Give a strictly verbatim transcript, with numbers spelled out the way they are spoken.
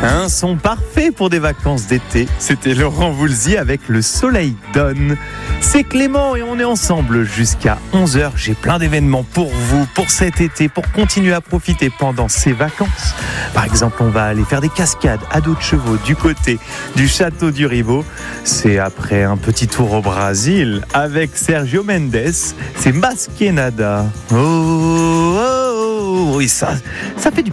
Un son parfait pour des vacances d'été. C'était Laurent Voulzy avec Le Soleil donne. C'est Clément et on est ensemble jusqu'à onze heures. J'ai plein d'événements pour vous, pour cet été, pour continuer à profiter pendant ces vacances. Par exemple, on va aller faire des cascades à dos de chevaux du côté du château du Rivaux. C'est après un petit tour au Brésil avec Sergio Mendes. C'est Mas Que Nada. Oh, oh, oh, oui, ça, ça fait du